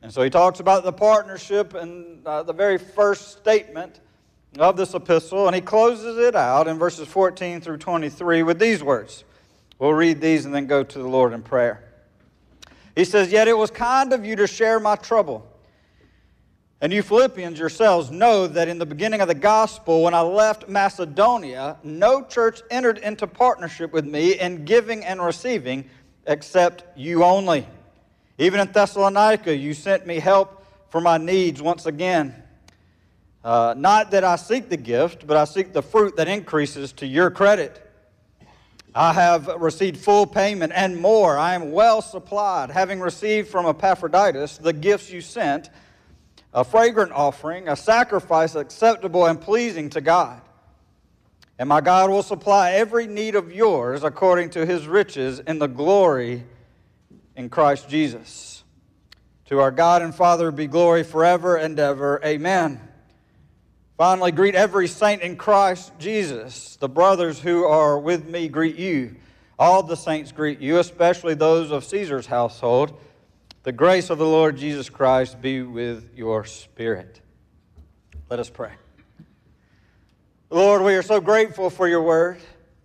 And so he talks about the partnership in the very first statement of this epistle, and he closes it out in verses 14 through 23 with these words. We'll read these and then go to the Lord in prayer. He says, "Yet it was kind of you to share my trouble. And you Philippians yourselves know that in the beginning of the gospel, when I left Macedonia, no church entered into partnership with me in giving and receiving except you only. Even in Thessalonica, you sent me help for my needs once again. Not that I seek the gift, but I seek the fruit that increases to your credit. I have received full payment and more. I am well supplied, having received from Epaphroditus the gifts you sent, a fragrant offering, a sacrifice acceptable and pleasing to God. And my God will supply every need of yours according to his riches in the glory in Christ Jesus. To our God and Father be glory forever and ever. Amen. Finally, greet every saint in Christ Jesus. The brothers who are with me greet you. All the saints greet you, especially those of Caesar's household. The grace of the Lord Jesus Christ be with your spirit." Let us pray. Lord, we are so grateful for your word.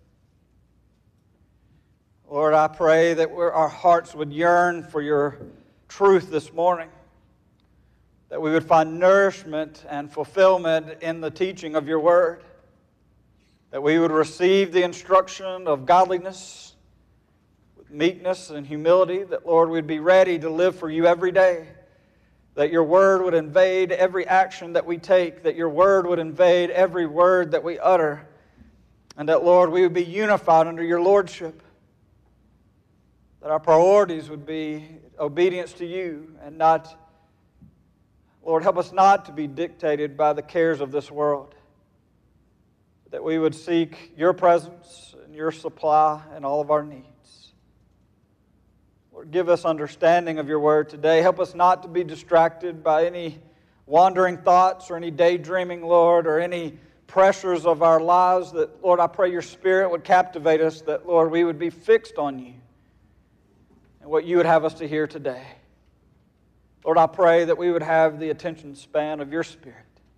Lord, I pray that our hearts would yearn for your truth this morning, that we would find nourishment and fulfillment in the teaching of your word, that we would receive the instruction of godliness with meekness and humility, that, Lord, we'd be ready to live for you every day, that your word would invade every action that we take, that your word would invade every word that we utter, and that, Lord, we would be unified under your lordship, that our priorities would be obedience to you and not, Lord, help us not to be dictated by the cares of this world, that we would seek your presence and your supply in all of our needs. Lord, give us understanding of your word today. Help us not to be distracted by any wandering thoughts or any daydreaming, Lord, or any pressures of our lives, that, Lord, I pray your Spirit would captivate us, that, Lord, we would be fixed on you and what you would have us to hear today. Lord, I pray that we would have the attention span of your Spirit.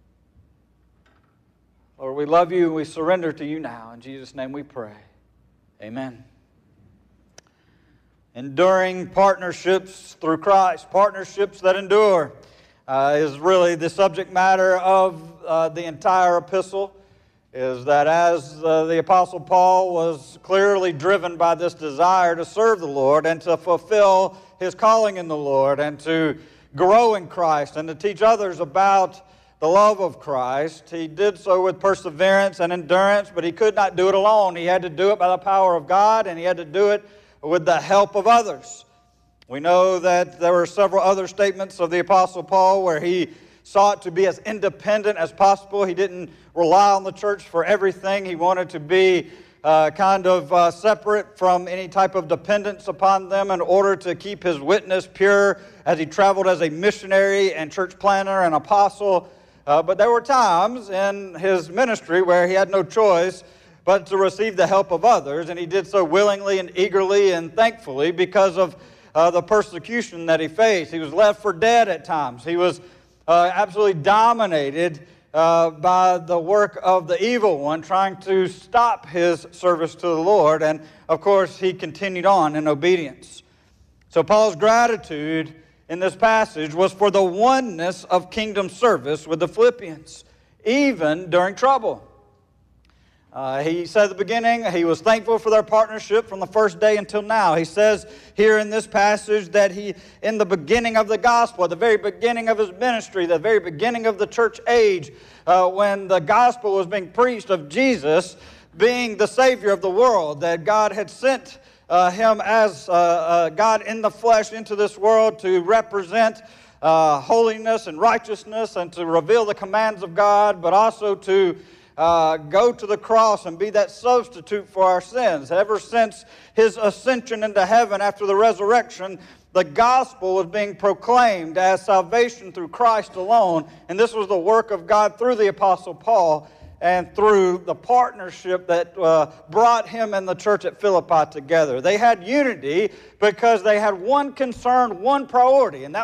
Lord, we love you and we surrender to you now. In Jesus' name we pray. Amen. Enduring partnerships through Christ, partnerships that endure, is really the subject matter of the entire epistle. Is that as the Apostle Paul was clearly driven by this desire to serve the Lord and to fulfill his calling in the Lord and to grow in Christ and to teach others about the love of Christ, he did so with perseverance and endurance, but he could not do it alone. He had to do it by the power of God, and he had to do it with the help of others. We know that there were several other statements of the Apostle Paul where he sought to be as independent as possible. He didn't rely on the church for everything. He wanted to be separate from any type of dependence upon them in order to keep his witness pure as he traveled as a missionary and church planner and apostle. But there were times in his ministry where he had no choice but to receive the help of others, and he did so willingly and eagerly and thankfully because of the persecution that he faced. He was left for dead at times. He was absolutely dominated by the work of the evil one trying to stop his service to the Lord. And, of course, he continued on in obedience. So Paul's gratitude in this passage was for the oneness of kingdom service with the Philippians, even during trouble. He said at the beginning he was thankful for their partnership from the first day until now. He says here in this passage that he, in the beginning of the gospel, at the very beginning of his ministry, the very beginning of the church age, when the gospel was being preached of Jesus being the Savior of the world, that God had sent him as God in the flesh into this world to represent holiness and righteousness and to reveal the commands of God, but also to go to the cross and be that substitute for our sins. Ever since his ascension into heaven after the resurrection, the gospel was being proclaimed as salvation through Christ alone, and this was the work of God through the Apostle Paul and through the partnership that brought him and the church at Philippi together. They had unity because they had one concern, one priority, and that